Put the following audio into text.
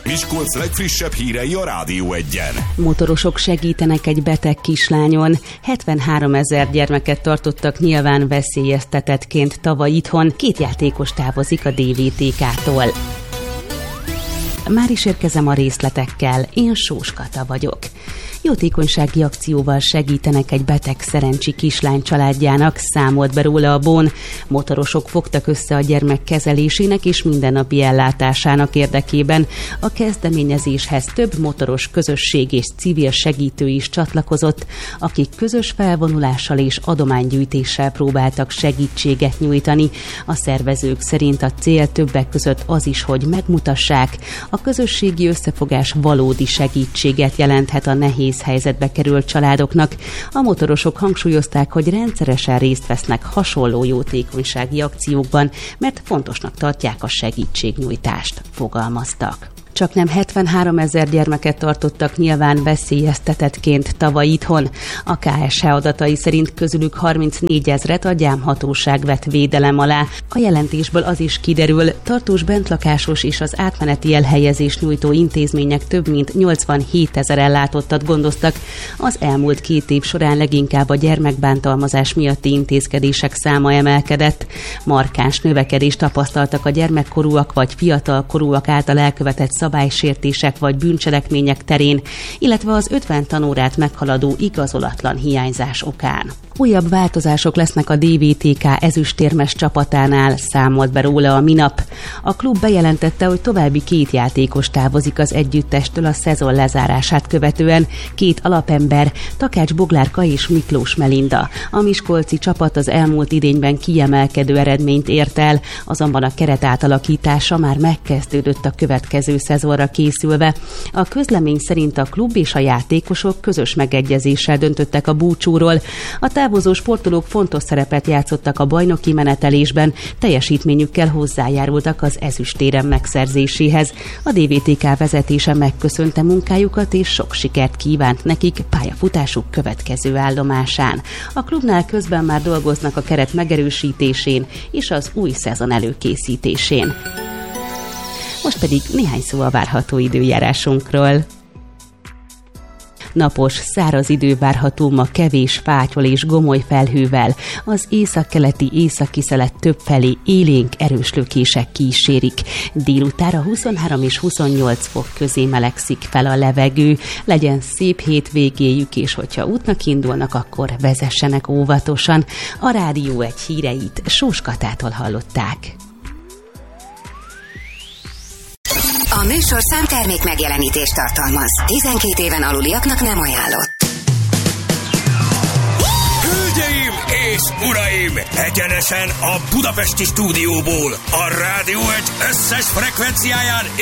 Miskolc legfrissebb hírei a Rádió Egyen. Motorosok segítenek egy beteg kislányon. 73 000 gyermeket tartottak nyilván veszélyeztetettként tavaly itthon. 2 játékos távozik a DVTK-tól. Már is érkezem a részletekkel, én Sós Kata vagyok. Jótékonysági akcióval segítenek egy beteg szerencsi kislány családjának, számolt be róla a BON. Motorosok fogtak össze a gyermek kezelésének és mindennapi ellátásának érdekében. A kezdeményezéshez több motoros közösség és civil segítő is csatlakozott, akik közös felvonulással és adománygyűjtéssel próbáltak segítséget nyújtani. A szervezők szerint a cél többek között az is, hogy megmutassák, a közösségi összefogás valódi segítséget jelenthet a nehéz helyzetbe került családoknak. A motorosok hangsúlyozták, hogy rendszeresen részt vesznek hasonló jótékonysági akciókban, mert fontosnak tartják a segítségnyújtást, fogalmaztak. Csaknem 73 000 gyermeket tartottak nyilván veszélyeztetettként tavaly itthon. A KSH adatai szerint közülük 34 000-et a gyámhatóság vett védelem alá. A jelentésből az is kiderül, tartós bentlakásos és az átmeneti elhelyezés nyújtó intézmények több mint 87 000 ellátottat gondoztak. Az elmúlt 2 év során leginkább a gyermekbántalmazás miatti intézkedések száma emelkedett. Markáns növekedést tapasztaltak a gyermekkorúak vagy fiatalkorúak által elkövetett szabálysértések vagy bűncselekmények terén, illetve az 50 tanórát meghaladó igazolatlan hiányzás okán. Újabb változások lesznek a DVTK ezüstérmes csapatánál, számolt be róla a minap. A klub bejelentette, hogy további 2 játékos távozik az együttestől a szezon lezárását követően. 2 alapember, Takács Boglárka és Miklós Melinda. A miskolci csapat az elmúlt idényben kiemelkedő eredményt ért el, azonban a keret átalakítása már megkezdődött a következő szezonra készülve. A közlemény szerint a klub és a játékosok közös megegyezéssel döntöttek a búcsúról. A távozó sportolók fontos szerepet játszottak a bajnoki menetelésben, teljesítményükkel hozzájárultak az ezüstérem megszerzéséhez. A DVTK vezetése megköszönte munkájukat és sok sikert kívánt nekik pályafutásuk következő állomásán. A klubnál közben már dolgoznak a keret megerősítésén és az új szezon előkészítésén. Most pedig néhány szó a várható időjárásunkról. Napos, száraz idő várható ma kevés fátyol és gomoly felhővel. Az északkeleti északiszelet többfelé élénk erős lökések kísérik. Délutára 23 és 28 fok közé melegszik fel a levegő. Legyen szép hétvégéjük, és hogyha útnak indulnak, akkor vezessenek óvatosan. A Rádió Egy híreit Sós Katától hallották. A műsorszám termék megjelenítést tartalmaz. 12 éven aluliaknak nem ajánlott. Hölgyeim és uraim! Egyenesen a budapesti stúdióból, a Rádió Egy összes frekvenciáján